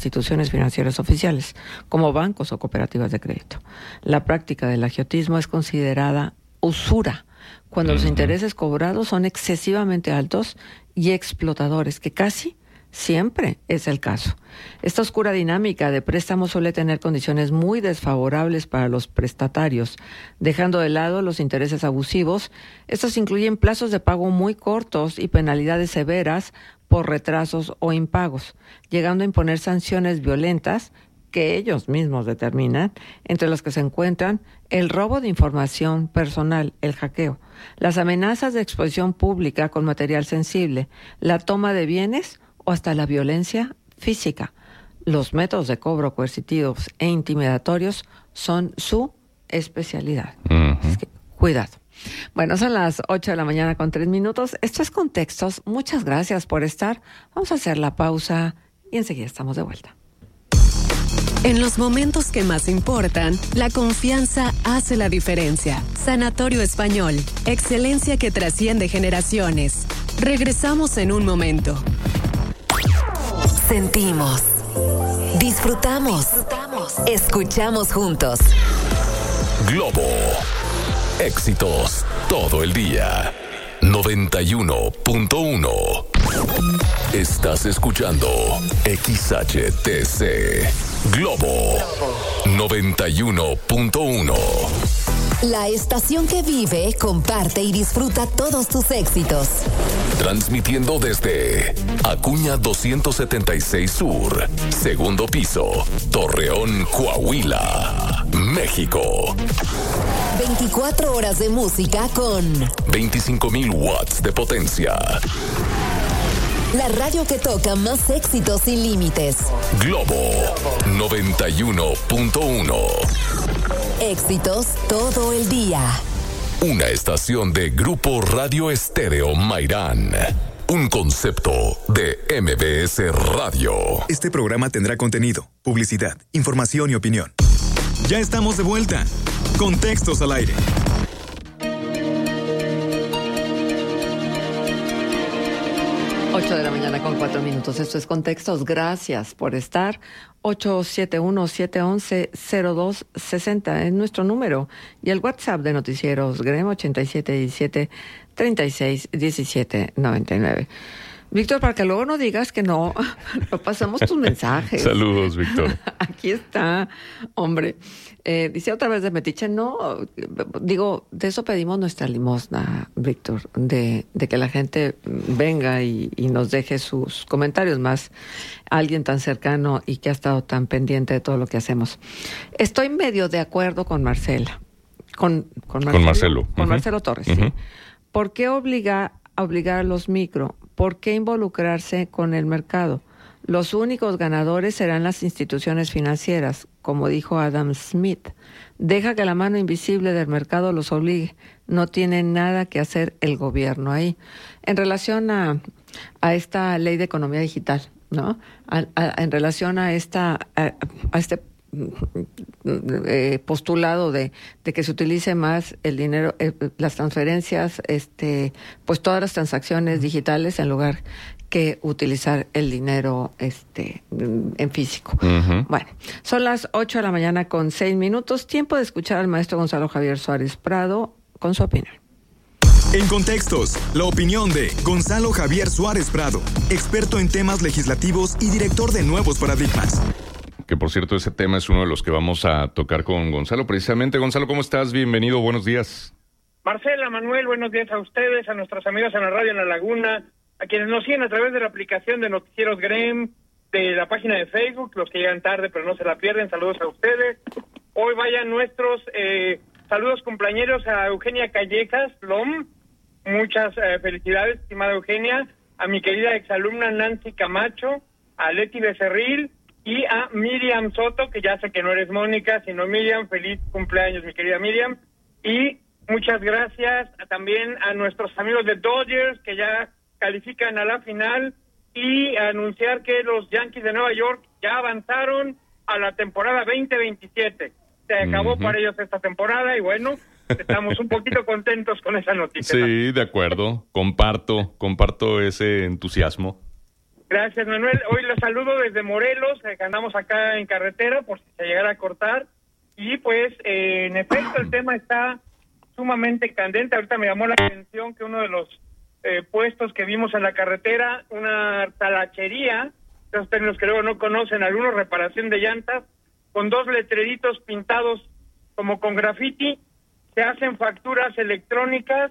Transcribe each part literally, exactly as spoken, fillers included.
instituciones financieras oficiales, como bancos o cooperativas de crédito. La práctica del agiotismo es considerada usura, cuando uh-huh. los intereses cobrados son excesivamente altos y explotadores, que casi siempre es el caso. Esta oscura dinámica de préstamos suele tener condiciones muy desfavorables para los prestatarios, dejando de lado los intereses abusivos. Estos incluyen plazos de pago muy cortos y penalidades severas por retrasos o impagos, llegando a imponer sanciones violentas que ellos mismos determinan, entre las que se encuentran el robo de información personal, el hackeo, las amenazas de exposición pública con material sensible, la toma de bienes o hasta la violencia física. Los métodos de cobro coercitivos e intimidatorios son su especialidad. Uh-huh. Así que, cuidado. Bueno, son las ocho de la mañana con tres minutos. Esto es Contextos. Muchas gracias por estar. Vamos a hacer la pausa y enseguida estamos de vuelta. En los momentos que más importan, la confianza hace la diferencia. Sanatorio Español, excelencia que trasciende generaciones. Regresamos en un momento. Sentimos, disfrutamos, disfrutamos, escuchamos juntos. Globo, éxitos todo el día. noventa y uno punto uno. Estás escuchando X H T C Globo noventa y uno punto uno. La estación que vive, comparte y disfruta todos tus éxitos. Transmitiendo desde Acuña doscientos setenta y seis Sur, segundo piso, Torreón, Coahuila, México. veinticuatro horas de música con veinticinco mil watts de potencia. La radio que toca más éxitos sin límites. Globo noventa y uno punto uno. Éxitos todo el día. Una estación de Grupo Radio Estéreo Mairán. Un concepto de M B S Radio. Este programa tendrá contenido, publicidad, información y opinión. Ya estamos de vuelta. Contextos al aire. ocho de la mañana con cuatro minutos. Esto es Contextos. Gracias por estar. ocho siete uno, siete uno uno, cero dos seis cero es nuestro número. Y el WhatsApp de Noticieros Grem ochenta y siete diecisiete, treinta y seis diecisiete noventa y nueve. Víctor, para que luego no digas que no, no pasamos tus mensajes. Saludos, Víctor. Aquí está, hombre. Eh, dice otra vez de Metiche, no, digo, de eso pedimos nuestra limosna, Víctor, de, de que la gente venga y, y nos deje sus comentarios, más alguien tan cercano y que ha estado tan pendiente de todo lo que hacemos. Estoy medio de acuerdo con Marcela, con, con Marcelo, con Marcelo, con uh-huh. Marcelo Torres, uh-huh. sí. ¿Por qué obligar, obligar a los micro? ¿Por qué involucrarse con el mercado? Los únicos ganadores serán las instituciones financieras, como dijo Adam Smith. Deja que la mano invisible del mercado los obligue. No tiene nada que hacer el gobierno ahí. En relación a, a esta ley de economía digital, ¿no? A, a, en relación a esta a, a este eh, postulado de, de que se utilice más el dinero, eh, las transferencias, este, pues todas las transacciones digitales en lugar que utilizar el dinero este en físico. Uh-huh. Bueno, son las ocho de la mañana con seis minutos. Tiempo de escuchar al maestro Gonzalo Javier Suárez Prado con su opinión. En Contextos, la opinión de Gonzalo Javier Suárez Prado, experto en temas legislativos y director de Nuevos Paradigmas. Que por cierto, ese tema es uno de los que vamos a tocar con Gonzalo. Precisamente, Gonzalo, ¿cómo estás? Bienvenido, buenos días. Marcela, Manuel, buenos días a ustedes, a nuestros amigos en la radio en La Laguna, a quienes nos siguen a través de la aplicación de Noticieros Grem, de la página de Facebook, los que llegan tarde pero no se la pierden, saludos a ustedes. Hoy vayan nuestros eh, saludos cumpleañeros a Eugenia Callejas Plom, muchas eh, felicidades, estimada Eugenia, a mi querida exalumna Nancy Camacho, a Leti Becerril y a Miriam Soto, que ya sé que no eres Mónica, sino Miriam, feliz cumpleaños, mi querida Miriam, y muchas gracias también a nuestros amigos de Dodgers, que ya califican a la final, y anunciar que los Yankees de Nueva York ya avanzaron a la temporada veinte veintisiete. Se acabó uh-huh. para ellos esta temporada y bueno, estamos un poquito contentos con esa noticia. Sí, de acuerdo. Comparto, comparto ese entusiasmo. Gracias, Manuel. Hoy les saludo desde Morelos, eh, que andamos acá en carretera por si se llegara a cortar. Y pues, eh, en efecto, el tema está sumamente candente. Ahorita me llamó la atención que uno de los eh, puestos que vimos en la carretera, una talachería, esos términos que luego no conocen, algunos, reparación de llantas, con dos letreritos pintados como con graffiti, se hacen facturas electrónicas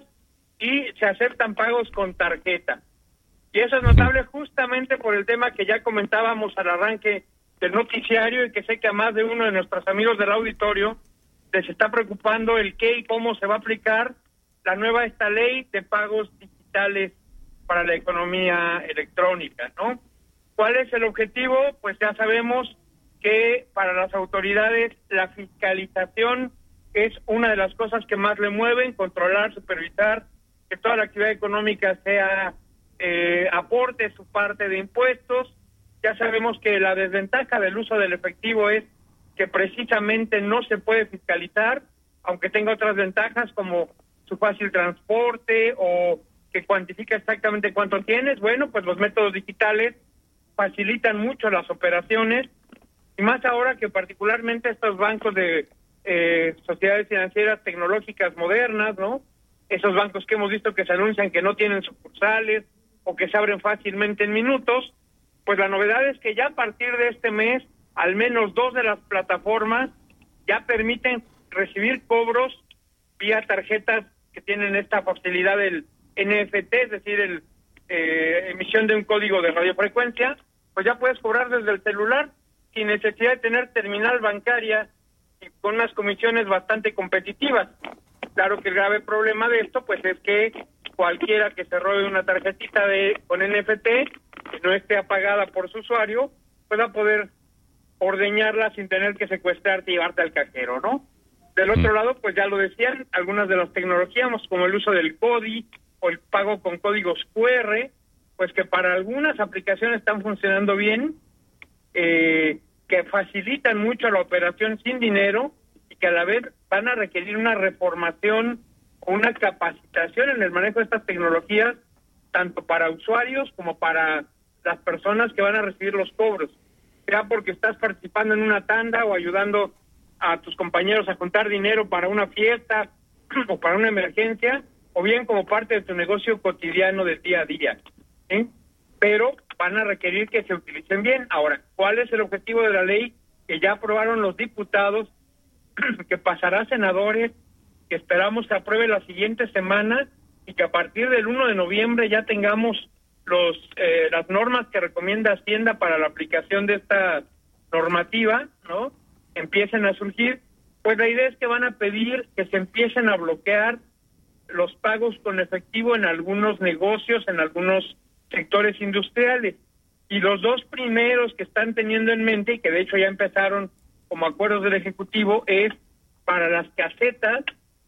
y se aceptan pagos con tarjeta. Y eso es notable justamente por el tema que ya comentábamos al arranque del noticiario y que sé que a más de uno de nuestros amigos del auditorio les está preocupando el qué y cómo se va a aplicar la nueva esta ley de pagos digitales para la economía electrónica, ¿no? ¿Cuál es el objetivo? Pues ya sabemos que para las autoridades la fiscalización es una de las cosas que más le mueven, controlar, supervisar que toda la actividad económica sea eh, aporte su parte de impuestos. Ya sabemos que la desventaja del uso del efectivo es que precisamente no se puede fiscalizar, aunque tenga otras ventajas como su fácil transporte o que cuantifica exactamente cuánto tienes. Bueno, pues los métodos digitales facilitan mucho las operaciones, y más ahora que particularmente estos bancos de eh, sociedades financieras tecnológicas modernas, ¿no? Esos bancos que hemos visto que se anuncian que no tienen sucursales o que se abren fácilmente en minutos, pues la novedad es que ya a partir de este mes, al menos dos de las plataformas ya permiten recibir cobros vía tarjetas que tienen esta facilidad del N F T, es decir, el eh, emisión de un código de radiofrecuencia, pues ya puedes cobrar desde el celular sin necesidad de tener terminal bancaria y con unas comisiones bastante competitivas. Claro que el grave problema de esto pues es que cualquiera que se robe una tarjetita de con N F T, que no esté apagada por su usuario, pueda poder ordeñarla sin tener que secuestrarte y llevarte al cajero, ¿no? Del otro lado, pues ya lo decían, algunas de las tecnologías, como el uso del C O D I o el pago con códigos Q R, pues que para algunas aplicaciones están funcionando bien, eh, que facilitan mucho la operación sin dinero y que a la vez van a requerir una reformación o una capacitación en el manejo de estas tecnologías, tanto para usuarios como para las personas que van a recibir los cobros, sea porque estás participando en una tanda o ayudando a tus compañeros a juntar dinero para una fiesta o para una emergencia, o bien como parte de tu negocio cotidiano del día a día, ¿sí? Pero van a requerir que se utilicen bien. Ahora, ¿cuál es el objetivo de la ley que ya aprobaron los diputados, que pasará a senadores, que esperamos se apruebe la siguiente semana y que a partir del primero de noviembre ya tengamos los eh, las normas que recomienda Hacienda para la aplicación de esta normativa, ¿no? Empiecen a surgir? Pues la idea es que van a pedir que se empiecen a bloquear los pagos con efectivo en algunos negocios, en algunos sectores industriales. Y los dos primeros que están teniendo en mente, y que de hecho ya empezaron como acuerdos del Ejecutivo, es para las casetas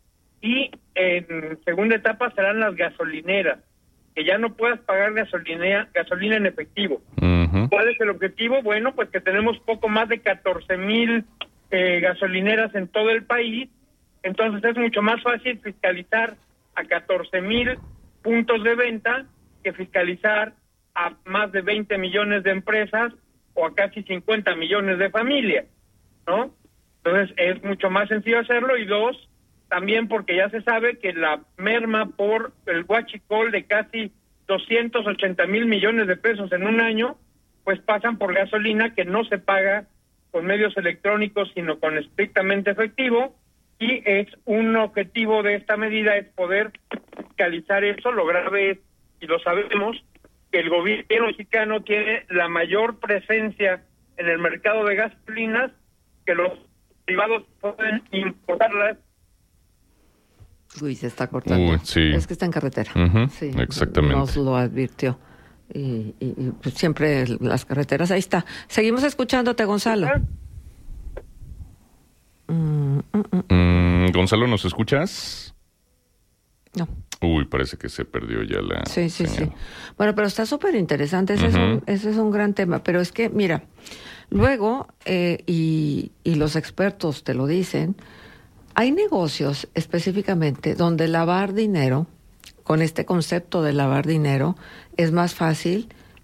y en segunda etapa serán las gasolineras, que ya no puedas pagar gasolina, gasolina en efectivo. Uh-huh. ¿Cuál es el objetivo? Bueno, pues que tenemos poco más de catorce mil eh, gasolineras en todo el país, entonces es mucho más fácil fiscalizar a catorce mil puntos de venta que fiscalizar a más de veinte millones de empresas o a casi cincuenta millones de familias, ¿no? Entonces es mucho más sencillo hacerlo. Y dos, también porque ya se sabe que la merma por el huachicol de casi doscientos ochenta mil millones de pesos en un año, pues pasan por gasolina que no se paga con medios electrónicos, sino con estrictamente efectivo, y es un objetivo de esta medida es poder fiscalizar eso. Lo grave es, y lo sabemos, que el gobierno mexicano tiene la mayor presencia en el mercado de gasolinas, que los privados pueden importarlas. Uy, se está cortando. Uy, sí. Es que está en carretera. Uh-huh, sí, exactamente. Nos lo advirtió. Y, y, y pues siempre las carreteras, ahí está. Seguimos escuchándote, Gonzalo. Mm, mm, mm. Mm, Gonzalo, ¿nos escuchas? No. Uy, parece que se perdió ya la Sí, sí, señal. sí. Bueno, pero está súper interesante. Ese, uh-huh. es un, ese es un gran tema. Pero es que, mira, luego, eh, y, y los expertos te lo dicen, hay negocios específicamente donde lavar dinero, con este concepto de lavar dinero, es más fácil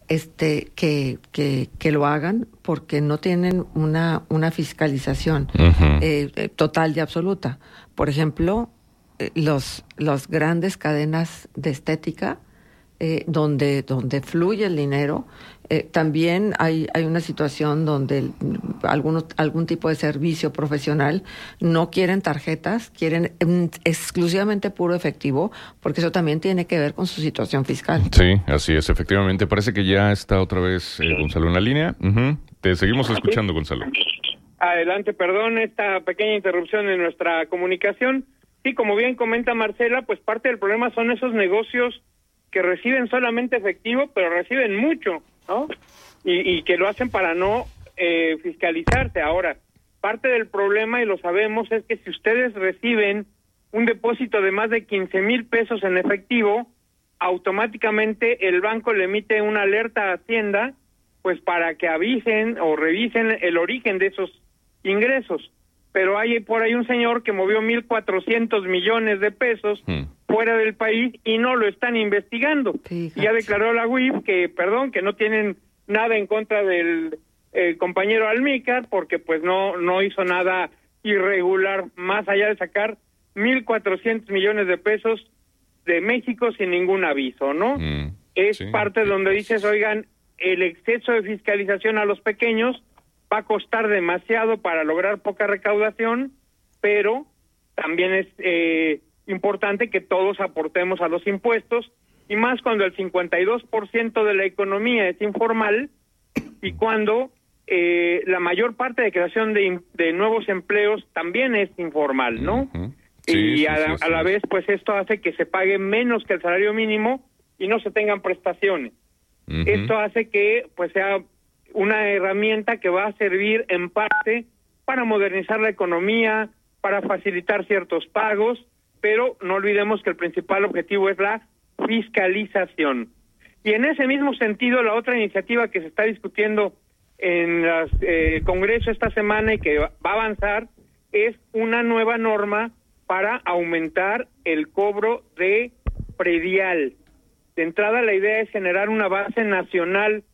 este que, que, que lo hagan porque no tienen una, una fiscalización Uh-huh. eh, total y absoluta. Por ejemplo, eh, los, los grandes cadenas de estética, eh, donde, donde fluye el dinero, eh, también hay, hay una situación donde el, algunos, algún tipo de servicio profesional no quieren tarjetas, quieren mm, exclusivamente puro efectivo, porque eso también tiene que ver con su situación fiscal. Sí, así es, efectivamente. Parece que ya está otra vez eh, Gonzalo en la línea. Uh-huh. Te seguimos escuchando, Gonzalo. Adelante, perdón esta pequeña interrupción en nuestra comunicación. Sí, como bien comenta Marcela, pues parte del problema son esos negocios que reciben solamente efectivo, pero reciben mucho, ¿no? Y, y que lo hacen para no eh, fiscalizarse. Ahora, parte del problema, y lo sabemos, es que si ustedes reciben un depósito de más de quince mil pesos en efectivo, automáticamente el banco le emite una alerta a Hacienda, pues para que avisen o revisen el origen de esos ingresos. Pero hay por ahí un señor que movió mil cuatrocientos millones de pesos Hmm. fuera del país y no lo están investigando. Fíjate. Y ya declaró la U I F que, perdón, que no tienen nada en contra del eh, compañero Almícar, porque pues no no hizo nada irregular, más allá de sacar mil cuatrocientos millones de pesos de México sin ningún aviso, ¿no? Mm, es sí, parte sí, donde pues. dices, oigan, el exceso de fiscalización a los pequeños va a costar demasiado para lograr poca recaudación, pero también es eh, importante que todos aportemos a los impuestos, y más cuando el cincuenta y dos por ciento de la economía es informal y cuando eh, la mayor parte de creación de, de nuevos empleos también es informal, ¿no? Uh-huh. Sí, y sí, a, sí, la- sí, a la sí. vez, pues esto hace que se pague menos que el salario mínimo y no se tengan prestaciones. Uh-huh. Esto hace que pues sea una herramienta que va a servir en parte para modernizar la economía, para facilitar ciertos pagos, pero no olvidemos que el principal objetivo es la fiscalización. Y en ese mismo sentido, la otra iniciativa que se está discutiendo en las, eh, el Congreso esta semana y que va a avanzar es una nueva norma para aumentar el cobro de predial. De entrada, la idea es generar una base nacional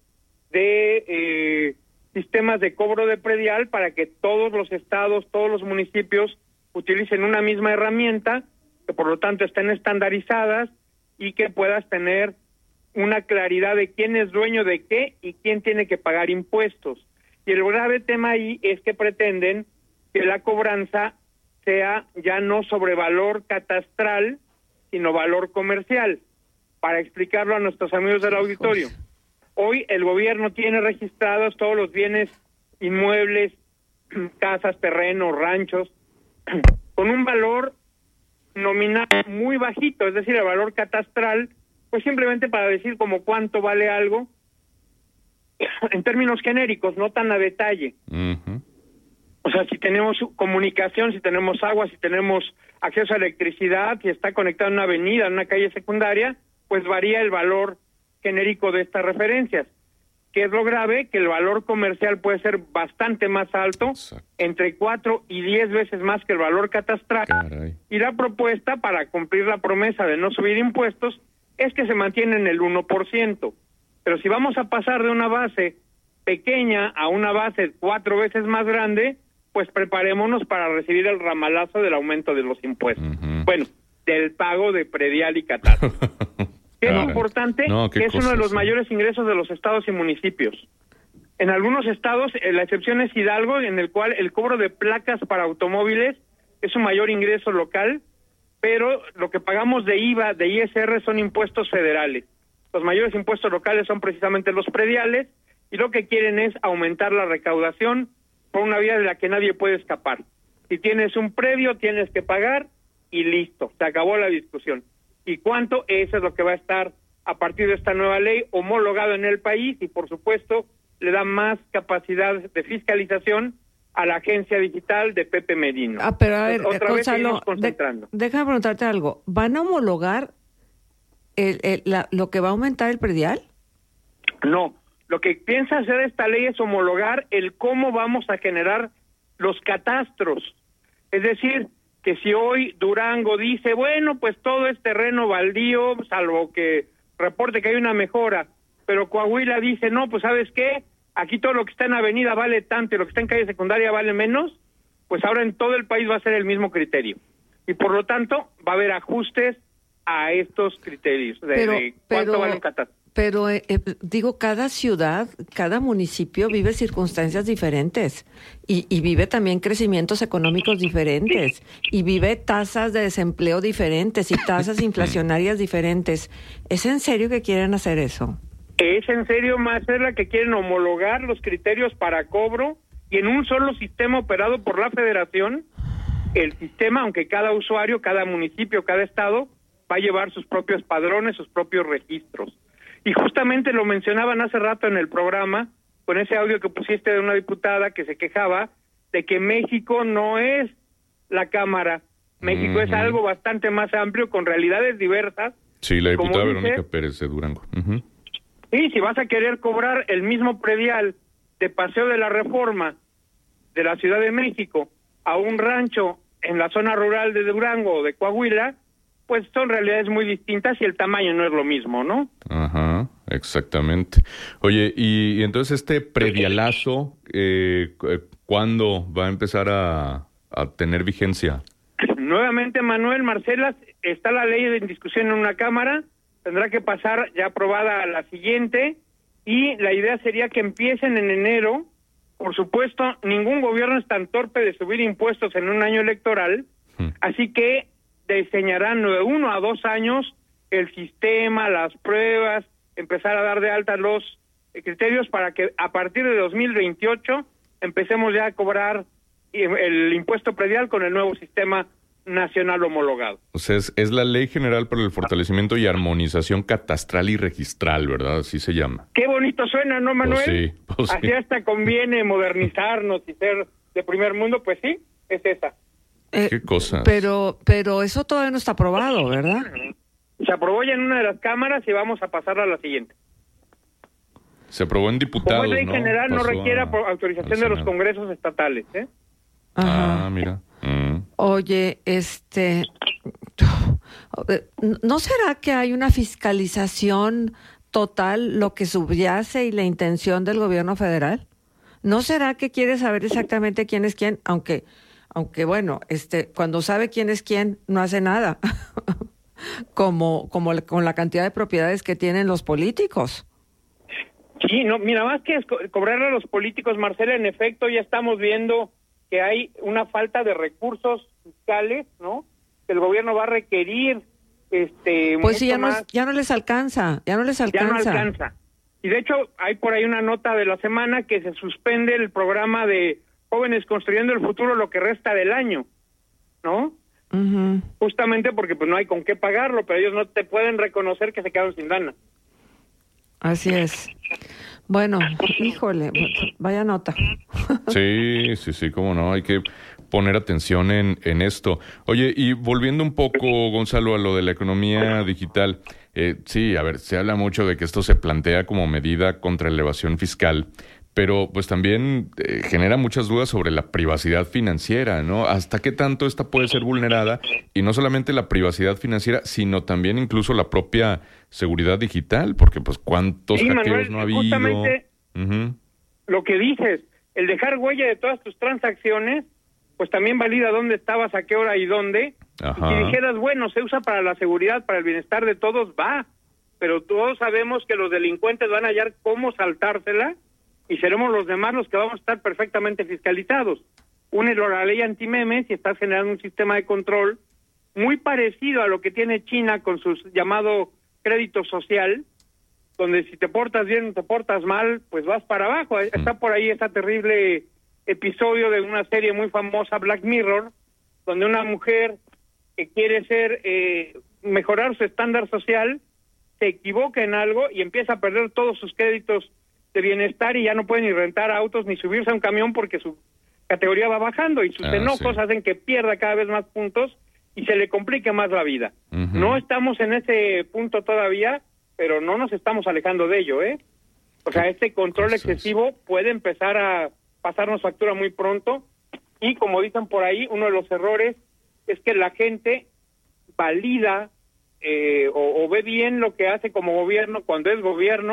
de eh, sistemas de cobro de predial para que todos los estados, todos los municipios utilicen una misma herramienta, que por lo tanto estén estandarizadas y que puedas tener una claridad de quién es dueño de qué y quién tiene que pagar impuestos. Y el grave tema ahí es que pretenden que la cobranza sea ya no sobre valor catastral, sino valor comercial. Para explicarlo a nuestros amigos del auditorio, hoy el gobierno tiene registrados todos los bienes inmuebles, casas, terrenos, ranchos, con un valor nominal muy bajito, es decir, el valor catastral, pues simplemente para decir como cuánto vale algo, en términos genéricos, no tan a detalle. Uh-huh. O sea, si tenemos comunicación, si tenemos agua, si tenemos acceso a electricidad, si está conectado en una avenida, en una calle secundaria, pues varía el valor genérico de estas referencias. ¿Qué es lo grave? Que el valor comercial puede ser bastante más alto, Exacto. entre cuatro y diez veces más que el valor catastral. Caray. Y la propuesta para cumplir la promesa de no subir impuestos es que se mantiene en el uno por ciento. Pero si vamos a pasar de una base pequeña a una base cuatro veces más grande, pues preparémonos para recibir el ramalazo del aumento de los impuestos. Uh-huh. Bueno, del pago de predial y catastro. ¿Qué es lo Caray. importante? No, qué que es uno de cosas, los sí. mayores ingresos de los estados y municipios. En algunos estados, eh, la excepción es Hidalgo, en el cual el cobro de placas para automóviles es un mayor ingreso local, pero lo que pagamos de I V A, de I S R, son impuestos federales. Los mayores impuestos locales son precisamente los prediales, y lo que quieren es aumentar la recaudación por una vía de la que nadie puede escapar. Si tienes un predio, tienes que pagar, y listo, se acabó la discusión. ¿Y cuánto? Eso es lo que va a estar a partir de esta nueva ley homologado en el país, y por supuesto le da más capacidad de fiscalización a la agencia digital de Pepe Merino. Ah, pero a ver, Otra vez Gonzalo, seguimos de- concentrando. déjame preguntarte algo. ¿Van a homologar el, el- la- lo que va a aumentar el predial? No, lo que piensa hacer esta ley es homologar el cómo vamos a generar los catastros. Es decir, que si hoy Durango dice, bueno, pues todo es terreno baldío, salvo que reporte que hay una mejora, pero Coahuila dice, no, pues ¿sabes qué? Aquí todo lo que está en avenida vale tanto y lo que está en calle secundaria vale menos, pues ahora en todo el país va a ser el mismo criterio. Y por lo tanto va a haber ajustes a estos criterios de, pero, de cuánto pero, vale un catastro. Pero eh, eh, digo, cada ciudad, cada municipio vive circunstancias diferentes y, y vive también crecimientos económicos diferentes y vive tasas de desempleo diferentes y tasas inflacionarias diferentes. ¿Es en serio que quieren hacer eso? Es en serio, Marcela, que quieren homologar los criterios para cobro y en un solo sistema operado por la Federación, el sistema, aunque cada usuario, cada municipio, cada estado va a llevar sus propios padrones, sus propios registros. Y justamente lo mencionaban hace rato en el programa, con ese audio que pusiste de una diputada que se quejaba de que México no es la Cámara. México uh-huh. es algo bastante más amplio, con realidades diversas. Sí, la diputada Verónica Pérez de Durango. Uh-huh. Sí, si vas a querer cobrar el mismo predial de Paseo de la Reforma de la Ciudad de México a un rancho en la zona rural de Durango o de Coahuila, pues son realidades muy distintas y el tamaño no es lo mismo, ¿no? Ajá, exactamente. Oye, y, y entonces este predialazo, eh, ¿cuándo va a empezar a, a tener vigencia? Nuevamente, Manuel, Marcela, está la ley en discusión en una Cámara, tendrá que pasar ya aprobada a la siguiente, y la idea sería que empiecen en enero. Por supuesto, ningún gobierno es tan torpe de subir impuestos en un año electoral, hmm. así que diseñarán de uno a dos años el sistema, las pruebas, empezar a dar de alta los criterios para que a partir de dos mil veintiocho empecemos ya a cobrar el impuesto predial con el nuevo sistema nacional homologado. O sea, es, es la Ley General para el Fortalecimiento y Armonización Catastral y Registral, ¿verdad? Así se llama. Qué bonito suena, ¿no, Manuel? Pues sí, pues Así sí. hasta conviene modernizarnos y ser de primer mundo, pues sí, es esa. Eh, ¿Qué cosas? Pero, pero eso todavía no está aprobado, ¿verdad? Se aprobó ya en una de las cámaras y vamos a pasarla a la siguiente. Se aprobó en diputados, Como ley ¿no? general, Pasó no requiere a, autorización de los congresos estatales, ¿eh? Ajá. Ah, mira. Mm. Oye, este, ¿no será que hay una fiscalización total lo que subyace y la intención del gobierno federal? ¿No será que quiere saber exactamente quién es quién? Aunque, aunque bueno, este, cuando sabe quién es quién, no hace nada. como, como con la cantidad de propiedades que tienen los políticos. Sí, no, mira, más que co- cobrarle a los políticos, Marcela, en efecto ya estamos viendo que hay una falta de recursos fiscales, ¿no? Que el gobierno va a requerir, este, pues sí, mucho ya no, más. ya no les alcanza, ya no les Ya alcanza. no alcanza. Y de hecho, hay por ahí una nota de la semana que se suspende el programa de Jóvenes Construyendo el Futuro lo que resta del año, ¿no? Uh-huh. Justamente porque pues no hay con qué pagarlo, pero ellos no te pueden reconocer que se quedaron sin lana. Así es. Bueno, híjole, vaya nota. Sí, sí, sí, cómo no, hay que poner atención en, en esto. Oye, y volviendo un poco, Gonzalo, a lo de la economía digital, eh, sí, a ver, se habla mucho de que esto se plantea como medida contra la evasión fiscal, pero pues también eh, genera muchas dudas sobre la privacidad financiera, ¿no? ¿Hasta qué tanto esta puede ser vulnerada? Y no solamente la privacidad financiera, sino también incluso la propia seguridad digital, porque pues cuántos Sí, hackeos Manuel, no ha habido. justamente Uh-huh. lo que dices, el dejar huella de todas tus transacciones, pues también valida dónde estabas, a qué hora y dónde. Ajá. Y si dijeras, bueno, se usa para la seguridad, para el bienestar de todos, va. Pero todos sabemos que los delincuentes van a hallar cómo saltársela y seremos los demás los que vamos a estar perfectamente fiscalizados. Únelo a la ley antimemes y estás generando un sistema de control muy parecido a lo que tiene China con su llamado crédito social, donde si te portas bien o te portas mal, pues vas para abajo. Mm. Está por ahí ese terrible episodio de una serie muy famosa, Black Mirror, donde una mujer que quiere ser eh, mejorar su estándar social se equivoca en algo y empieza a perder todos sus créditos de bienestar y ya no puede ni rentar autos ni subirse a un camión porque su categoría va bajando y sus ah, enojos sí. hacen que pierda cada vez más puntos y se le complique más la vida. Uh-huh. No estamos en ese punto todavía, pero no nos estamos alejando de ello, ¿eh? O sea, este control cosas? excesivo puede empezar a pasarnos factura muy pronto y, como dicen por ahí, uno de los errores es que la gente valida eh, o, o ve bien lo que hace como gobierno cuando es gobierno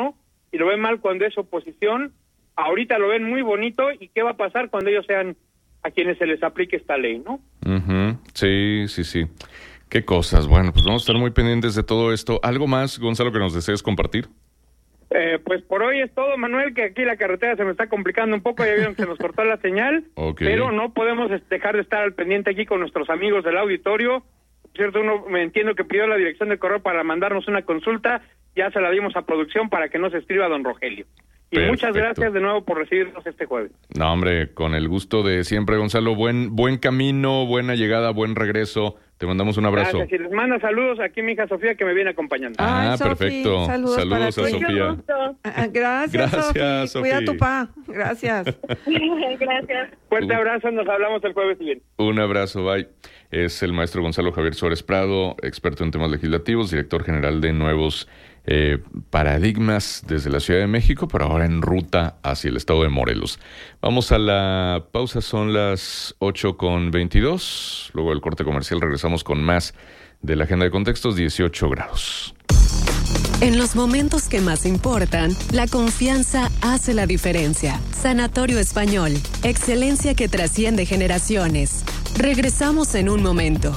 y lo ven mal cuando es oposición. Ahorita lo ven muy bonito, y ¿qué va a pasar cuando ellos sean a quienes se les aplique esta ley, no? Uh-huh. Sí, sí, sí. Qué cosas. Bueno, pues vamos a estar muy pendientes de todo esto. ¿Algo más, Gonzalo, que nos desees compartir? Eh, pues por hoy es todo, Manuel, que aquí la carretera se me está complicando un poco, ya vieron que se nos cortó la señal, okay. Pero no podemos dejar de estar al pendiente aquí con nuestros amigos del auditorio. Por cierto, uno me entiendo que pidió la dirección de correo para mandarnos una consulta, ya se la dimos a producción para que nos escriba don Rogelio. Y Perfecto. Muchas gracias de nuevo por recibirnos este jueves. No, hombre, con el gusto de siempre, Gonzalo. Buen buen camino, buena llegada, buen regreso. Te mandamos un abrazo. Gracias. Y les manda saludos aquí mi hija Sofía, que me viene acompañando. Ah, Ay, perfecto. Sofi, saludos, saludos a ti. Sofía. Ah, gracias, Gracias, Sofi. Cuida a tu pa. Gracias. Gracias. Fuerte abrazo, nos hablamos el jueves siguiente. Un abrazo, bye. Es el maestro Gonzalo Javier Suárez Prado, experto en temas legislativos, director general de Nuevos Eh, paradigmas desde la Ciudad de México, pero ahora en ruta hacia el estado de Morelos. Vamos a la pausa, son las ocho con veintidós. Luego del corte comercial regresamos con más de la agenda de contextos, dieciocho grados. En los momentos que más importan, la confianza hace la diferencia. Sanatorio Español, excelencia que trasciende generaciones. Regresamos en un momento.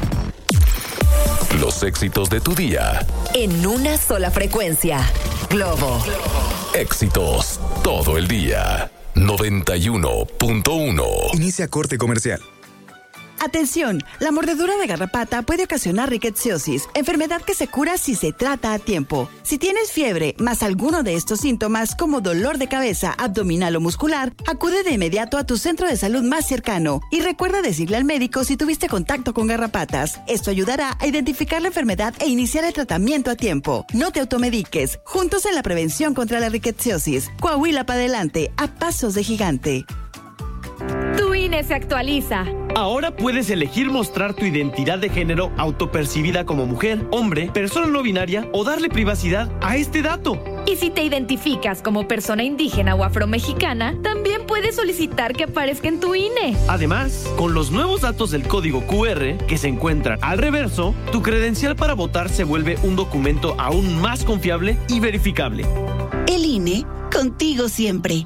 Los éxitos de tu día. En una sola frecuencia. Globo. Éxitos todo el día. noventa y uno punto uno. Inicia corte comercial. Atención, la mordedura de garrapata puede ocasionar rickettsiosis, enfermedad que se cura si se trata a tiempo. Si tienes fiebre, más alguno de estos síntomas como dolor de cabeza, abdominal o muscular, acude de inmediato a tu centro de salud más cercano y recuerda decirle al médico si tuviste contacto con garrapatas. Esto ayudará a identificar la enfermedad e iniciar el tratamiento a tiempo. No te automediques, juntos en la prevención contra la rickettsiosis. Coahuila para adelante, a pasos de gigante. Tu I N E se actualiza. Ahora puedes elegir mostrar tu identidad de género autopercibida como mujer, hombre, persona no binaria o darle privacidad a este dato. Y si te identificas como persona indígena o afromexicana, también puedes solicitar que aparezca en tu I N E. Además, con los nuevos datos del código Q R que se encuentran al reverso, tu credencial para votar se vuelve un documento aún más confiable y verificable. El I N E, contigo siempre.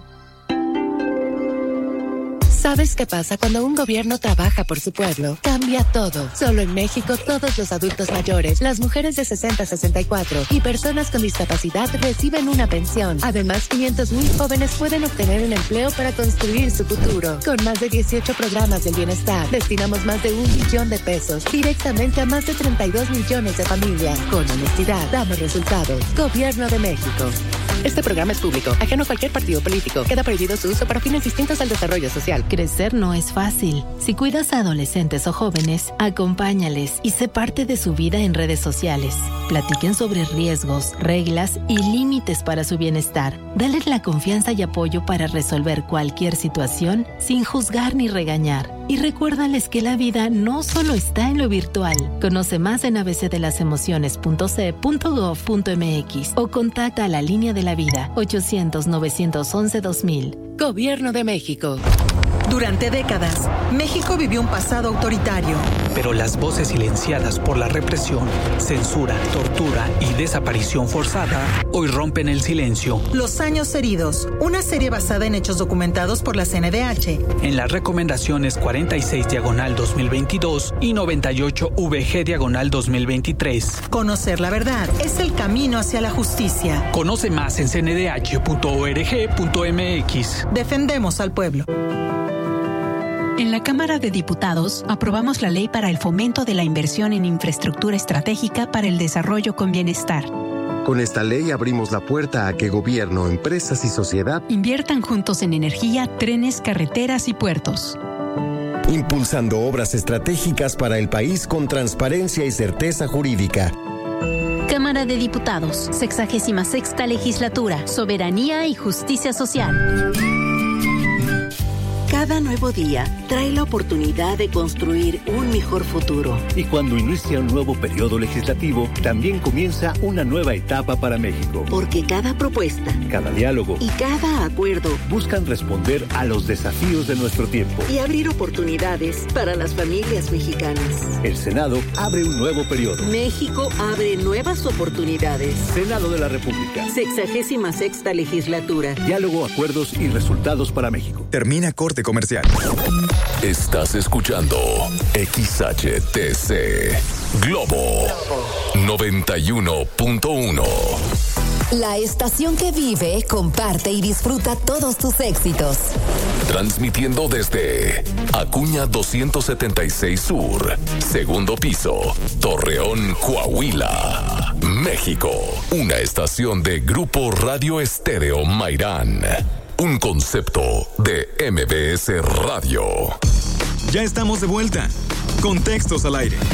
¿Sabes qué pasa cuando un gobierno trabaja por su pueblo? Cambia todo. Solo en México, todos los adultos mayores, las mujeres de sesenta a sesenta y cuatro y personas con discapacidad reciben una pensión. Además, quinientos mil jóvenes pueden obtener un empleo para construir su futuro. Con más de dieciocho programas del bienestar, destinamos más de un millón de pesos directamente a más de treinta y dos millones de familias. Con honestidad, damos resultados. Gobierno de México. Este programa es público, ajeno a cualquier partido político. Queda prohibido su uso para fines distintos al desarrollo social. Crecer no es fácil. Si cuidas a adolescentes o jóvenes, acompáñales y sé parte de su vida en redes sociales. Platiquen sobre riesgos, reglas y límites para su bienestar. Dales la confianza y apoyo para resolver cualquier situación sin juzgar ni regañar. Y recuérdales que la vida no solo está en lo virtual. Conoce más en a b c de las emociones punto c punto gov punto m x o contacta a la línea de la vida ochocientos, novecientos once, dos mil. Gobierno de México. Durante décadas, México vivió un pasado autoritario. Pero las voces silenciadas por la represión, censura, tortura y desaparición forzada hoy rompen el silencio. Los años heridos, una serie basada en hechos documentados por la C N D H. En las recomendaciones cuarenta y seis diagonal dos mil veintidós y noventa y ocho V G diagonal dos mil veintitrés. Conocer la verdad es el camino hacia la justicia. Conoce más en c n d h punto org punto m x. Defendemos al pueblo. En la Cámara de Diputados aprobamos la ley para el fomento de la inversión en infraestructura estratégica para el desarrollo con bienestar. Con esta ley abrimos la puerta a que gobierno, empresas y sociedad inviertan juntos en energía, trenes, carreteras y puertos. Impulsando obras estratégicas para el país con transparencia y certeza jurídica. Cámara de Diputados, sexagésima sexta legislatura, soberanía y justicia social. Cada nuevo día trae la oportunidad de construir un mejor futuro. Y cuando inicia un nuevo periodo legislativo, también comienza una nueva etapa para México. Porque cada propuesta, cada diálogo y cada acuerdo buscan responder a los desafíos de nuestro tiempo y abrir oportunidades para las familias mexicanas. El Senado abre un nuevo periodo. México abre nuevas oportunidades. Senado de la República. Sexagésima sexta legislatura. Diálogo, acuerdos y resultados para México. Termina corte comercial. Estás escuchando X H T C Globo noventa y uno punto uno. La estación que vive, comparte y disfruta todos tus éxitos. Transmitiendo desde Acuña doscientos setenta y seis Sur, segundo piso, Torreón, Coahuila, México. Una estación de Grupo Radio Estéreo Mairán. Un concepto de M B S Radio. Ya estamos de vuelta. Contextos al aire.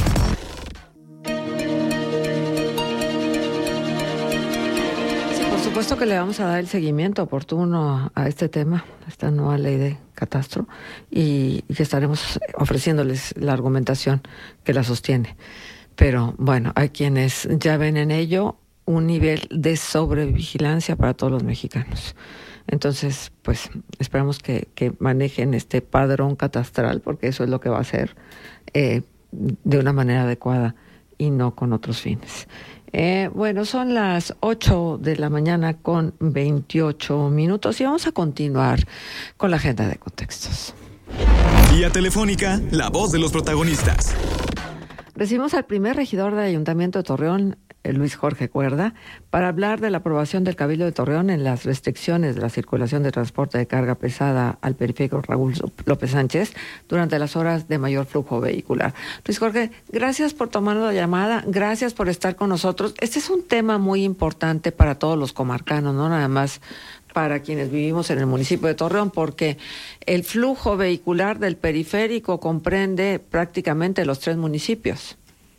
Por supuesto que le vamos a dar el seguimiento oportuno a este tema, a esta nueva ley de catastro, y, y que estaremos ofreciéndoles la argumentación que la sostiene. Pero bueno, hay quienes ya ven en ello un nivel de sobrevigilancia para todos los mexicanos. Entonces, pues esperamos que, que manejen este padrón catastral, porque eso es lo que va a hacer eh, de una manera adecuada y no con otros fines. Eh, bueno, son las ocho de la mañana con veintiocho minutos y vamos a continuar con la agenda de contextos. Vía telefónica, la voz de los protagonistas. Recibimos al primer regidor del Ayuntamiento de Torreón, Luis Jorge Cuerda, para hablar de la aprobación del Cabildo de Torreón en las restricciones de la circulación de transporte de carga pesada al periférico Raúl López Sánchez durante las horas de mayor flujo vehicular. Luis Jorge, gracias por tomar la llamada, gracias por estar con nosotros. Este es un tema muy importante para todos los comarcanos, no nada más para quienes vivimos en el municipio de Torreón, porque el flujo vehicular del periférico comprende prácticamente los tres municipios.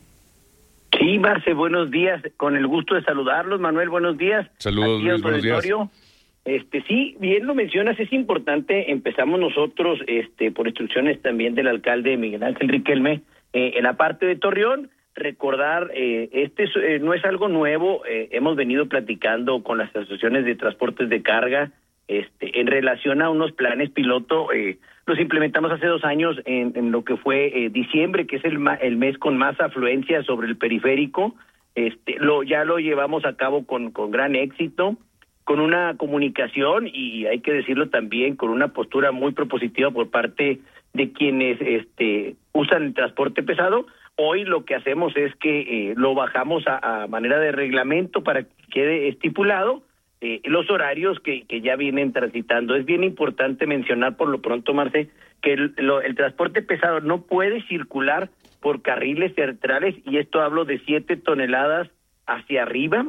Sí, Marce, buenos días. Con el gusto de saludarlos. Manuel, buenos días. Saludos, Luis, buenos días. Este, sí, bien lo mencionas, es importante. Empezamos nosotros, este, por instrucciones también del alcalde Miguel Ángel Riquelme, eh, en la parte de Torreón, recordar, eh, este es, eh, no es algo nuevo. Eh, hemos venido platicando con las asociaciones de transportes de carga, este, en relación a unos planes piloto. Eh, los implementamos hace dos años en, en lo que fue eh, diciembre, que es el, ma, el mes con más afluencia sobre el periférico. Este, lo ya lo llevamos a cabo con, con gran éxito, con una comunicación y hay que decirlo también con una postura muy propositiva por parte de quienes este, usan el transporte pesado. Hoy lo que hacemos es que eh, lo bajamos a, a manera de reglamento para que quede estipulado eh, los horarios que, que ya vienen transitando. Es bien importante mencionar por lo pronto, Marce, que el, lo, el transporte pesado no puede circular por carriles centrales, y esto hablo de siete toneladas hacia arriba,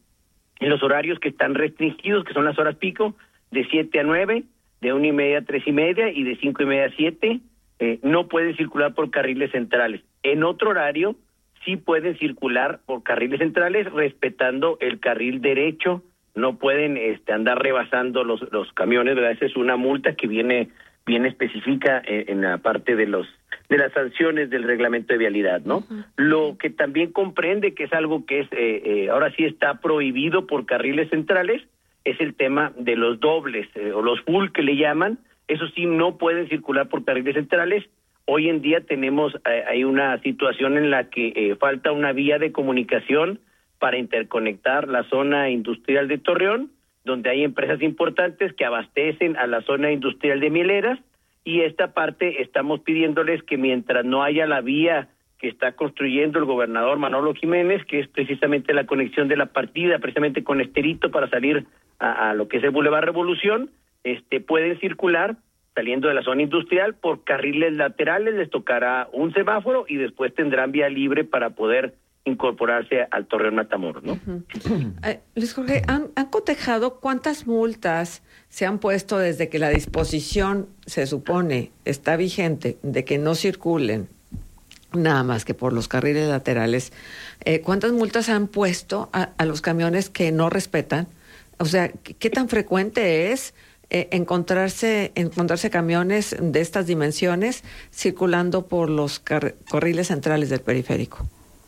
en los horarios que están restringidos, que son las horas pico, de siete a nueve, de una y media a tres y media y de cinco y media a siete, eh, no pueden circular por carriles centrales. En otro horario sí pueden circular por carriles centrales respetando el carril derecho, no pueden este, andar rebasando los, los camiones, ¿verdad? Esa es una multa que viene bien específica en, en la parte de los de las sanciones del reglamento de vialidad, ¿no? Uh-huh. Lo que también comprende que es algo que es eh, eh, ahora sí está prohibido por carriles centrales es el tema de los dobles eh, o los full que le llaman. Eso sí no pueden circular por carriles centrales. Hoy en día tenemos eh, hay una situación en la que eh, falta una vía de comunicación para interconectar la zona industrial de Torreón, donde hay empresas importantes que abastecen a la zona industrial de Mieleras, y esta parte estamos pidiéndoles que mientras no haya la vía que está construyendo el gobernador Manolo Jiménez, que es precisamente la conexión de la partida, precisamente con Esterito para salir a, a lo que es el Boulevard Revolución, este pueden circular saliendo de la zona industrial por carriles laterales, les tocará un semáforo y después tendrán vía libre para poder incorporarse al Torreón Matamoros, ¿no? Uh-huh. Eh, Luis Jorge, ¿han, ¿han cotejado cuántas multas se han puesto desde que la disposición se supone está vigente de que no circulen nada más que por los carriles laterales? Eh, ¿Cuántas multas han puesto a, a los camiones que no respetan? O sea, ¿qué, qué tan frecuente es eh, encontrarse, encontrarse camiones de estas dimensiones circulando por los car- carriles centrales del periférico?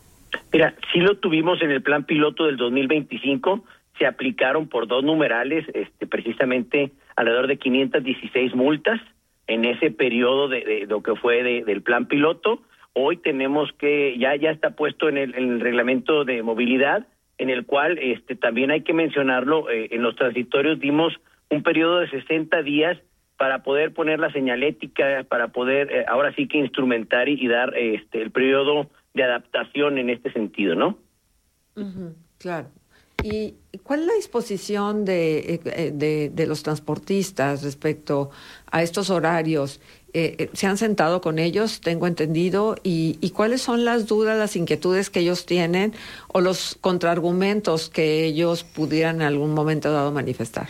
Mira, sí lo tuvimos en el plan piloto del dos mil veinticinco, se aplicaron por dos numerales, este, precisamente alrededor de quinientas dieciséis multas en ese periodo de, de lo que fue de, del plan piloto. Hoy tenemos que, ya ya está puesto en el, en el reglamento de movilidad, en el cual este también hay que mencionarlo, eh, en los transitorios dimos un periodo de sesenta días para poder poner la señalética, para poder eh, ahora sí que instrumentar y, y dar este el periodo de adaptación en este sentido, ¿no? Uh-huh, claro. ¿Y cuál es la disposición de, de, de los transportistas respecto a estos horarios? Eh, ¿Se han sentado con ellos, tengo entendido? Y, ¿Y cuáles son las dudas, las inquietudes que ellos tienen o los contraargumentos que ellos pudieran en algún momento dado manifestar?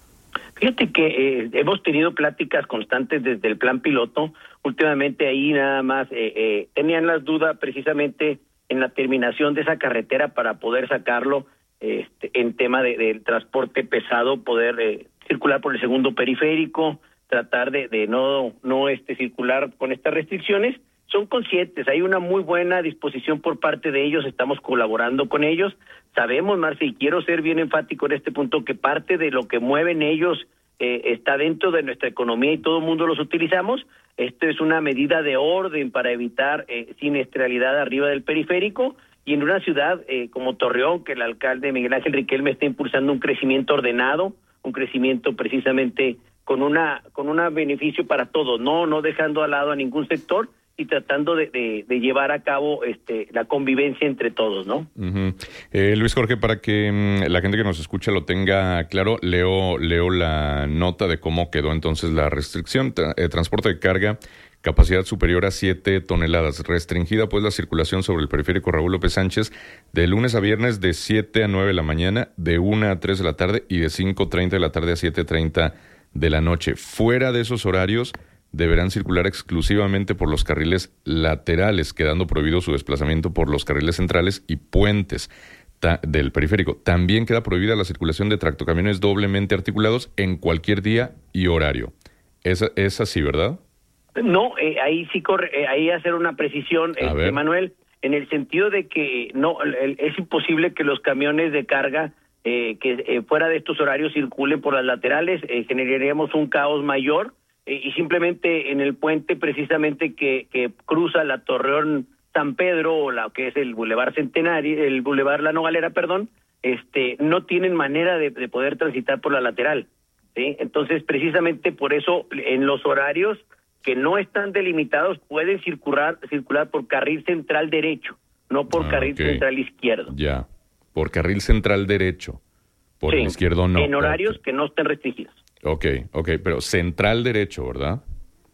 Fíjate que eh, hemos tenido pláticas constantes desde el plan piloto. Últimamente ahí nada más eh, eh, tenían las dudas precisamente en la terminación de esa carretera para poder sacarlo. Este, en tema de, del transporte pesado, poder eh, circular por el segundo periférico, tratar de, de no no este circular con estas restricciones. Son conscientes, hay una muy buena disposición por parte de ellos, estamos colaborando con ellos. Sabemos, Marce, y quiero ser bien enfático en este punto, que parte de lo que mueven ellos eh, está dentro de nuestra economía y todo el mundo los utilizamos. Esto es una medida de orden para evitar eh, siniestralidad arriba del periférico. Y en una ciudad eh, como Torreón, que el alcalde Miguel Ángel Riquelme está impulsando un crecimiento ordenado, un crecimiento precisamente con una con un beneficio para todos, no no dejando al lado a ningún sector y tratando de, de, de llevar a cabo este la convivencia entre todos, ¿no? Uh-huh. Eh, Luis Jorge, para que mmm, la gente que nos escucha lo tenga claro, leo leo la nota de cómo quedó entonces la restricción. Tra- eh, transporte de carga, capacidad superior a siete toneladas. Restringida pues la circulación sobre el periférico Raúl López Sánchez de lunes a viernes de siete a nueve de la mañana, de una a tres de la tarde y de cinco treinta de la tarde a siete treinta de la noche. Fuera de esos horarios deberán circular exclusivamente por los carriles laterales, quedando prohibido su desplazamiento por los carriles centrales y puentes ta- del periférico. También queda prohibida la circulación de tractocamiones doblemente articulados en cualquier día y horario. Es, es así, ¿verdad? No, eh, ahí sí corre, eh, ahí hacer una precisión, este, Manuel, en el sentido de que no el, es imposible que los camiones de carga eh, que eh, fuera de estos horarios circulen por las laterales, eh, generaríamos un caos mayor eh, y simplemente en el puente precisamente que, que cruza la Torreón San Pedro o la que es el Boulevard Centenario, el Boulevard La Nogalera, perdón, este no tienen manera de, de poder transitar por la lateral, ¿sí? Entonces precisamente por eso en los horarios que no están delimitados pueden circular circular por carril central derecho, no por ah, carril okay. central izquierdo. Ya, por carril central derecho, por sí, el izquierdo no. En horarios okay. que no estén restringidos. Ok, ok, pero central derecho, ¿verdad?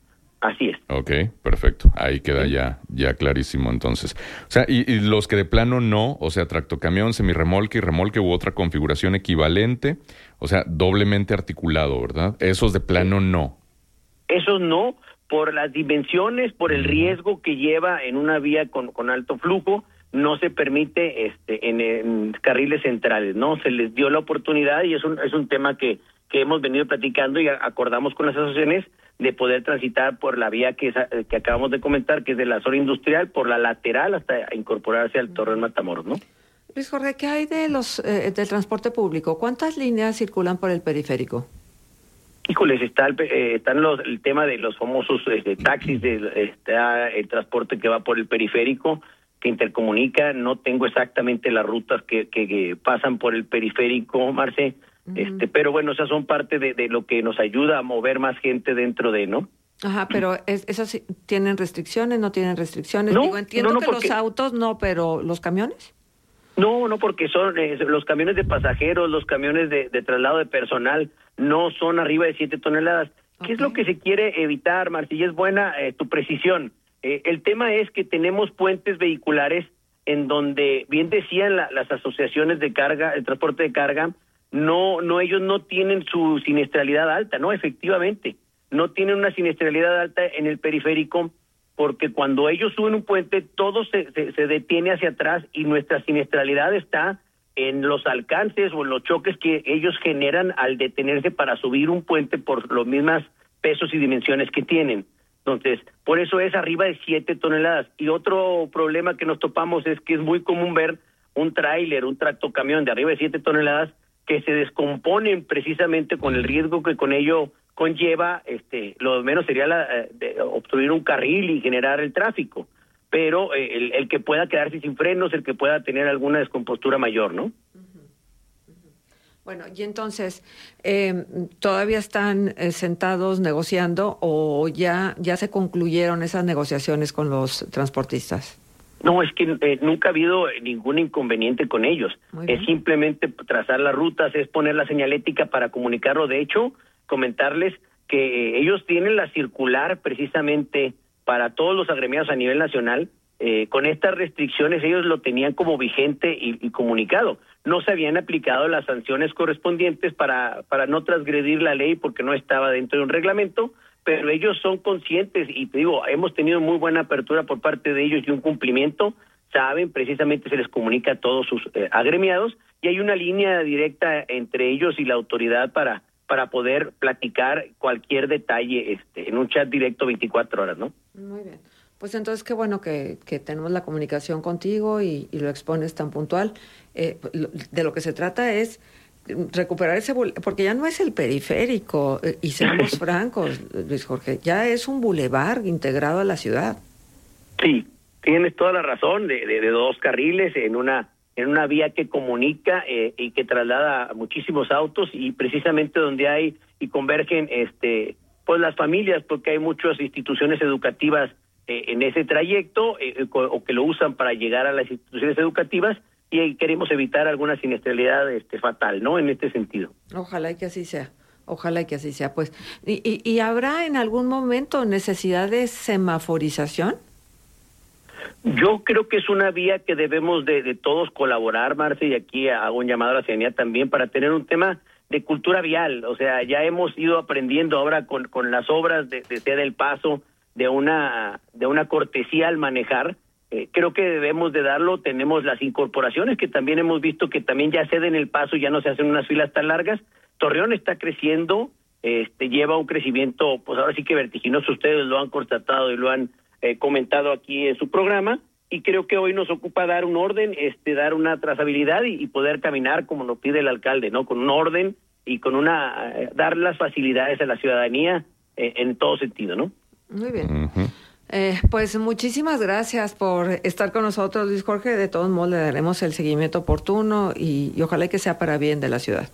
Así es. Ok, perfecto. Ahí queda sí. ya ya clarísimo entonces. O sea, y, y los que de plano no, o sea, tractocamión, semirremolque y remolque u otra configuración equivalente, o sea, doblemente articulado, ¿verdad? Esos de plano no. Esos no, por las dimensiones, por el riesgo que lleva en una vía con, con alto flujo, no se permite este en, en carriles centrales, ¿no? Se les dio la oportunidad y es un es un tema que, que hemos venido platicando y acordamos con las asociaciones de poder transitar por la vía que, que acabamos de comentar, que es de la zona industrial, por la lateral hasta incorporarse al Torreón Matamoros, ¿no? Luis Jorge, ¿qué hay de los eh, del transporte público? ¿Cuántas líneas circulan por el periférico? Híjoles, está el, eh, están los, el tema de los famosos este, taxis, de, está el transporte que va por el periférico, que intercomunica. No tengo exactamente las rutas que, que, que pasan por el periférico, Marce, uh-huh. este, pero bueno, esas son parte de, de lo que nos ayuda a mover más gente dentro de, ¿no? Ajá, pero es, ¿esas sí, tienen restricciones, no tienen restricciones? No, Digo, entiendo no, no, que porque... los autos no, pero ¿los camiones? No, no, porque son eh, los camiones de pasajeros, los camiones de, de traslado de personal, no son arriba de siete toneladas. Okay. ¿Qué es lo que se quiere evitar, Marci? Es buena eh, tu precisión. Eh, el tema es que tenemos puentes vehiculares en donde, bien decían la, las asociaciones de carga, el transporte de carga, no, no, ellos no tienen su siniestralidad alta, no, efectivamente, no tienen una siniestralidad alta en el periférico, porque cuando ellos suben un puente, todo se, se, se detiene hacia atrás y nuestra siniestralidad está en los alcances o en los choques que ellos generan al detenerse para subir un puente por los mismos pesos y dimensiones que tienen. Entonces, por eso es arriba de siete toneladas. Y otro problema que nos topamos es que es muy común ver un tráiler, un tractocamión de arriba de siete toneladas que se descomponen precisamente con el riesgo que con ello conlleva, este, lo menos sería la, eh, de obstruir un carril y generar el tráfico. Pero eh, el, el que pueda quedarse sin frenos, el que pueda tener alguna descompostura mayor, ¿no? Bueno, y entonces, eh, ¿todavía están eh, sentados negociando o ya, ya se concluyeron esas negociaciones con los transportistas? No, es que eh, nunca ha habido ningún inconveniente con ellos. Es simplemente trazar las rutas, es poner la señalética para comunicarlo. De hecho, comentarles que eh, ellos tienen la circular precisamente para todos los agremiados a nivel nacional. Eh, con estas restricciones ellos lo tenían como vigente y, y comunicado. No se habían aplicado las sanciones correspondientes para, para no transgredir la ley porque no estaba dentro de un reglamento, pero ellos son conscientes y te digo, hemos tenido muy buena apertura por parte de ellos y un cumplimiento. Saben, precisamente se les comunica a todos sus eh, agremiados y hay una línea directa entre ellos y la autoridad para, para poder platicar cualquier detalle este, en un chat directo veinticuatro horas, ¿no? Muy bien. Pues entonces qué bueno que, que tenemos la comunicación contigo y, y lo expones tan puntual. Eh, de lo que se trata es recuperar ese, porque ya no es el periférico, eh, y seamos francos, Luis Jorge, ya es un bulevar integrado a la ciudad. Sí, tienes toda la razón, de, de, de dos carriles en una en una vía que comunica eh, y que traslada a muchísimos autos y precisamente donde hay y convergen este pues las familias, porque hay muchas instituciones educativas eh, en ese trayecto eh, o que lo usan para llegar a las instituciones educativas y queremos evitar alguna siniestralidad este, fatal, ¿no? En este sentido. Ojalá y que así sea. Ojalá y que así sea, pues. ¿Y, y, y habrá en algún momento necesidad de semaforización? Yo creo que es una vía que debemos de, de todos colaborar, Marce, y aquí hago un llamado a la ciudadanía también para tener un tema de cultura vial. O sea, ya hemos ido aprendiendo ahora con, con las obras de, de Cede el Paso, de una, de una cortesía al manejar. Eh, creo que debemos de darlo. Tenemos las incorporaciones que también hemos visto que también ya ceden el paso, ya no se hacen unas filas tan largas. Torreón está creciendo, este lleva un crecimiento, pues ahora sí que vertiginoso. Ustedes lo han constatado y lo han eh, comentado aquí en su programa, y creo que hoy nos ocupa dar un orden, este dar una trazabilidad y, y poder caminar como nos pide el alcalde, ¿no? Con un orden y con una eh, dar las facilidades a la ciudadanía eh, en todo sentido, ¿no? Muy bien. Uh-huh. Eh, pues muchísimas gracias por estar con nosotros, Luis Jorge. De todos modos le daremos el seguimiento oportuno y, y ojalá que sea para bien de la ciudad.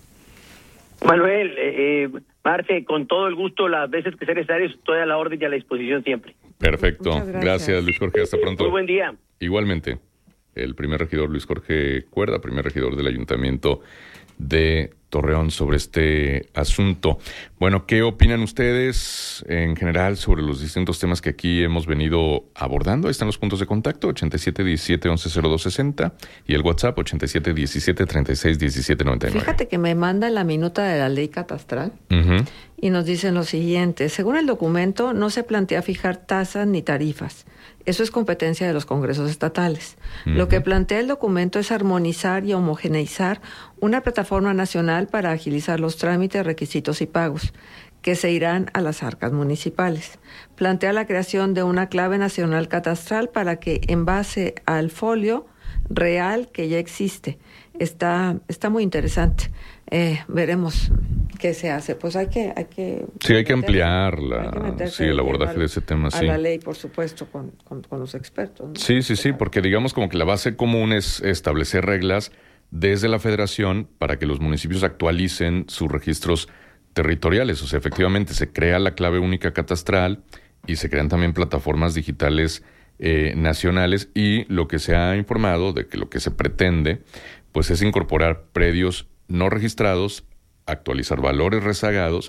Manuel, eh, Marce, con todo el gusto, las veces que sea necesario, estoy a la orden y a la disposición siempre. Perfecto. Gracias. gracias, Luis Jorge. Hasta pronto. Muy buen día. Igualmente, el primer regidor Luis Jorge Cuerda, primer regidor del Ayuntamiento de Torreón, sobre este asunto. Bueno, ¿qué opinan ustedes en general sobre los distintos temas que aquí hemos venido abordando? Ahí están los puntos de contacto, ochenta y siete diecisiete once cero dos sesenta y el WhatsApp ochenta y siete diecisiete treinta y seis diecisiete noventa y nueve. Fíjate que me manda la minuta de la ley catastral uh-huh. y nos dicen lo siguiente: según el documento, no se plantea fijar tasas ni tarifas. Eso es competencia de los congresos estatales. Uh-huh. Lo que plantea el documento es armonizar y homogeneizar una plataforma nacional para agilizar los trámites, requisitos y pagos, que se irán a las arcas municipales. Plantea la creación de una clave nacional catastral para que, en base al folio real que ya existe, está, está muy interesante. Eh, veremos qué se hace. Pues hay que... Hay que sí, hay que ampliar la, sí, el abordaje de ese tema. A sí. la ley, por supuesto, con, con, con los expertos, ¿no? Sí, sí, sí, porque digamos como que la base común es establecer reglas desde la federación para que los municipios actualicen sus registros territoriales. O sea, efectivamente se crea la clave única catastral y se crean también plataformas digitales eh, nacionales, y lo que se ha informado de que lo que se pretende pues es incorporar predios no registrados, actualizar valores rezagados,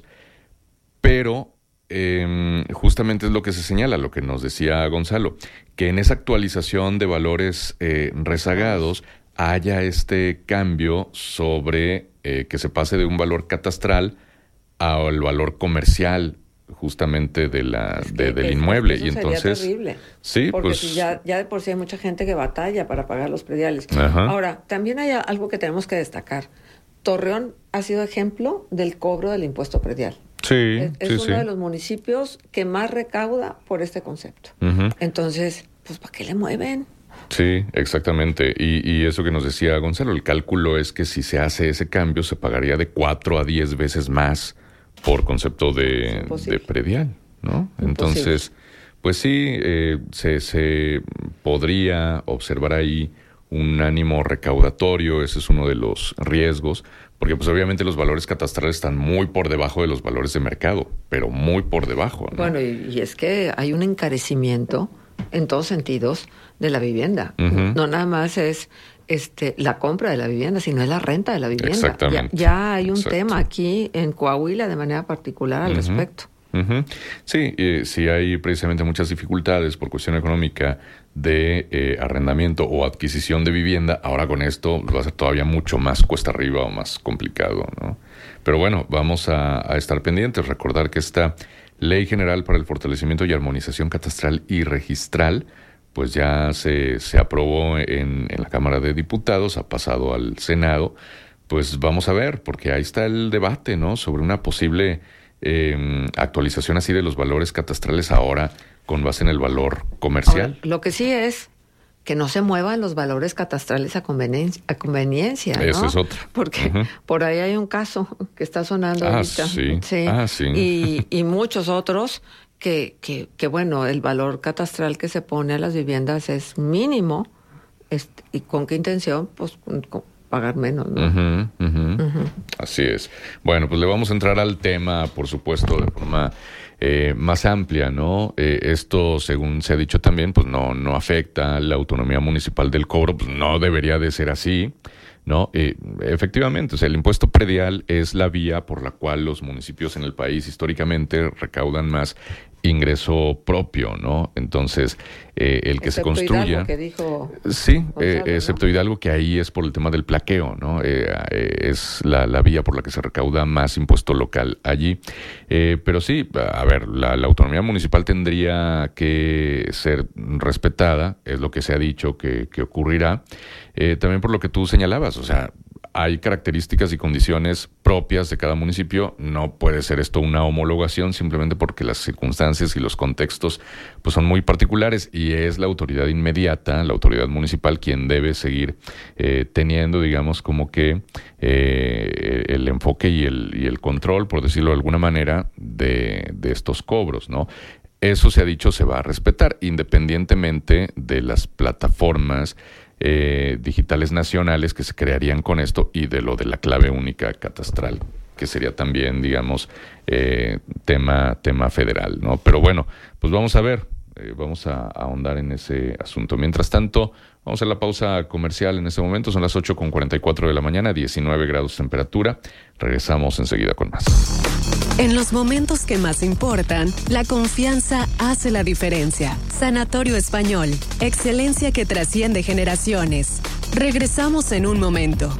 pero eh, justamente es lo que se señala, lo que nos decía Gonzalo, que en esa actualización de valores eh, rezagados haya este cambio sobre eh, que se pase de un valor catastral al valor comercial justamente de la es que, de, del es, inmueble. Eso y entonces sería terrible, sí, porque pues si ya, ya de por sí hay mucha gente que batalla para pagar los prediales. Ajá. Ahora, también hay algo que tenemos que destacar. Torreón ha sido ejemplo del cobro del impuesto predial. Sí, es es sí, uno sí. de los municipios que más recauda por este concepto. Uh-huh. Entonces, pues ¿para qué le mueven? Sí, exactamente. Y, y eso que nos decía Gonzalo, el cálculo es que si se hace ese cambio se pagaría de cuatro a diez veces más por concepto de, de predial, ¿no? Imposible. Entonces, pues sí, eh, se, se podría observar ahí un ánimo recaudatorio, ese es uno de los riesgos, porque pues obviamente los valores catastrales están muy por debajo de los valores de mercado, pero muy por debajo, ¿no? Bueno, y, y es que hay un encarecimiento en todos sentidos de la vivienda. Uh-huh. No nada más es este la compra de la vivienda, sino es la renta de la vivienda. Exactamente. Ya, ya hay un Exacto. tema aquí en Coahuila de manera particular al Uh-huh. respecto. Uh-huh. Sí, eh, sí hay precisamente muchas dificultades por cuestión económica de eh, arrendamiento o adquisición de vivienda. Ahora con esto va a ser todavía mucho más cuesta arriba o más complicado, ¿no? Pero bueno, vamos a, a estar pendientes. Recordar que esta Ley General para el Fortalecimiento y Armonización Catastral y Registral pues ya se, se aprobó en, en la Cámara de Diputados, ha pasado al Senado. Pues vamos a ver, porque ahí está el debate, ¿no? Sobre una posible Eh, actualización así de los valores catastrales ahora con base en el valor comercial. Ahora, lo que sí es que no se muevan los valores catastrales a conveniencia, a conveniencia, ¿no? Esa es otra. Porque uh-huh. por ahí hay un caso que está sonando ah, ahorita. Sí. Sí. Ah, sí. Y, y muchos otros que, que, que, bueno, el valor catastral que se pone a las viviendas es mínimo. Este, ¿y con qué intención? Pues con, con pagar menos, ¿no? Uh-huh, uh-huh. Uh-huh. Así es. Bueno, pues le vamos a entrar al tema, por supuesto, de forma eh, más amplia, ¿no? Eh, esto, según se ha dicho también, pues no, no afecta la autonomía municipal del cobro, pues no debería de ser así, ¿no? Eh, efectivamente, o sea, el impuesto predial es la vía por la cual los municipios en el país históricamente recaudan más ingreso propio, ¿no? Entonces, eh, el que excepto se construya... Hidalgo, que dijo sí, Gonzalo, eh, excepto ¿no? Hidalgo, que ahí es por el tema del plaqueo, ¿no? Eh, eh, es la, la vía por la que se recauda más impuesto local allí. Eh, pero sí, a ver, la, la autonomía municipal tendría que ser respetada, es lo que se ha dicho que, que ocurrirá. Eh, también por lo que tú señalabas, o sea, hay características y condiciones propias de cada municipio. No puede ser esto una homologación simplemente porque las circunstancias y los contextos pues son muy particulares y es la autoridad inmediata, la autoridad municipal, quien debe seguir eh, teniendo, digamos, como que eh, el enfoque y el, y el control, por decirlo de alguna manera, de, de estos cobros, ¿no? Eso se ha dicho, se va a respetar, independientemente de las plataformas Eh, digitales nacionales que se crearían con esto y de lo de la clave única catastral, que sería también, digamos, eh, tema, tema federal, ¿no? Pero bueno, pues vamos a ver, eh, vamos a, a ahondar en ese asunto. Mientras tanto, vamos a la pausa comercial en este momento, son las ocho con cuarenta y cuatro de la mañana, diecinueve grados temperatura. Regresamos enseguida con más. En los momentos que más importan, la confianza hace la diferencia. Sanatorio Español, excelencia que trasciende generaciones. Regresamos en un momento.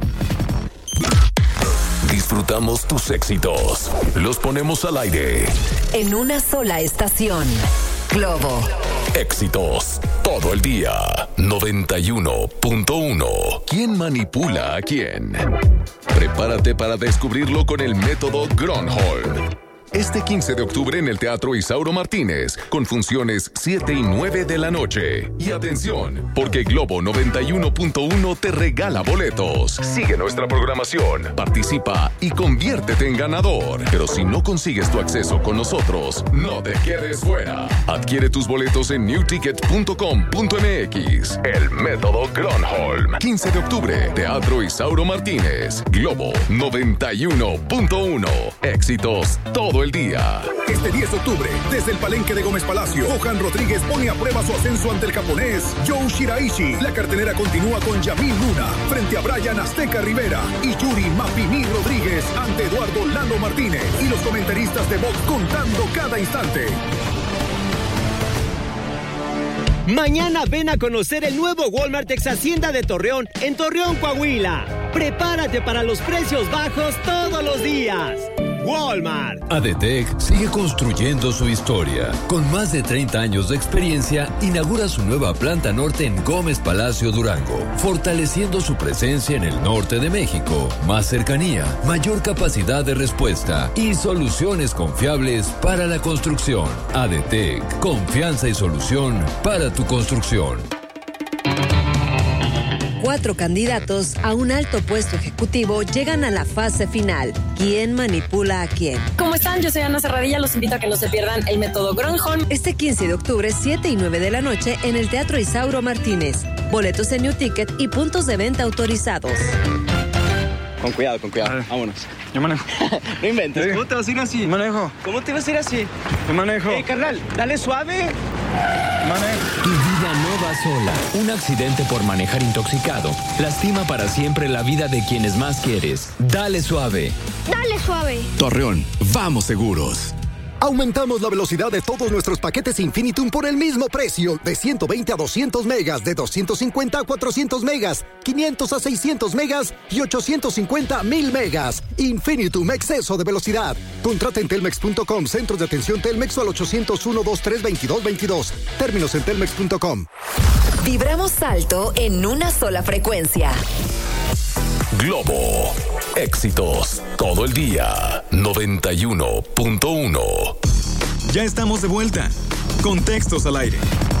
Disfrutamos tus éxitos. Los ponemos al aire. En una sola estación. Globo. Éxitos todo el día. noventa y uno punto uno. ¿Quién manipula a quién? Prepárate para descubrirlo con el método Gronholm. Este quince de octubre en el Teatro Isauro Martínez, con funciones siete y nueve de la noche. Y atención, porque Globo noventa y uno punto uno te regala boletos. Sigue nuestra programación, participa y conviértete en ganador. Pero si no consigues tu acceso con nosotros, no te quedes fuera. Adquiere tus boletos en new ticket punto com punto m x. El método Gronholm. quince de octubre, Teatro Isauro Martínez. Globo noventa y uno punto uno. Éxitos todo el día. Este diez de octubre, desde el Palenque de Gómez Palacio, Johan Rodríguez pone a prueba su ascenso ante el japonés Joe Shiraishi. La cartelera continúa con Yamil Luna frente a Brian Azteca Rivera y Yuri Mapimí Rodríguez ante Eduardo Lalo Martínez y los comentaristas de Vox contando cada instante. Mañana ven a conocer el nuevo Walmart Ex Hacienda de Torreón en Torreón, Coahuila. Prepárate para los precios bajos todos los días. Walmart. ADTEC sigue construyendo su historia. Con más de treinta años de experiencia, inaugura su nueva planta norte en Gómez Palacio, Durango, fortaleciendo su presencia en el norte de México. Más cercanía, mayor capacidad de respuesta y soluciones confiables para la construcción. ADTEC, confianza y solución para tu construcción. Cuatro candidatos a un alto puesto ejecutivo llegan a la fase final. ¿Quién manipula a quién? ¿Cómo están? Yo soy Ana Serradilla. Los invito a que no se pierdan el método Gronholm. Este quince de octubre, siete y nueve de la noche, en el Teatro Isauro Martínez. Boletos en New Ticket y puntos de venta autorizados. Con cuidado, con cuidado. Vámonos. Yo manejo. No inventes. ¿Sí? ¿Cómo te vas a ir así? Yo manejo. ¿Cómo te vas a ir así? Yo manejo. Eh, carnal, dale suave. Manejo. Tu vida no va sola. Un accidente por manejar intoxicado lastima para siempre la vida de quienes más quieres. Dale suave. Dale suave. Torreón, vamos seguros. Aumentamos la velocidad de todos nuestros paquetes Infinitum por el mismo precio, de ciento veinte a doscientos megas, de doscientos cincuenta a cuatrocientos megas, quinientos a seiscientos megas y ochocientos cincuenta a mil megas. Infinitum, exceso de velocidad. Contrata en telmex punto com, centros de atención Telmex o al ochocientos uno, veintitrés, veintidós veintidós. Términos en telmex punto com. Vibramos alto en una sola frecuencia. Globo. Éxitos todo el día. noventa y uno punto uno. Ya estamos de vuelta. Contextos al aire.